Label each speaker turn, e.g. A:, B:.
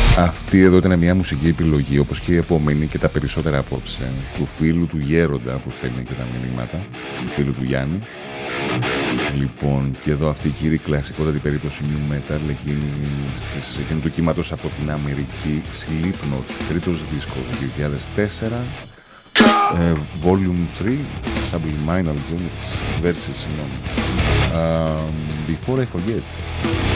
A: Αυτή εδώ ήταν μια μουσική επιλογή, όπως και η επόμενη και τα περισσότερα απόψε, του φίλου του Γέροντα που στέλνει και τα μηνύματα, του φίλου του Γιάννη. Λοιπόν, και εδώ αυτή η κύριη κλασικότατη περίπτωση New Metal, εκείνη του κύματος από την Αμερική, Slipknot, τρίτος δίσκο του 2004, Volume 3, Subliminal Versus, Before I Forget.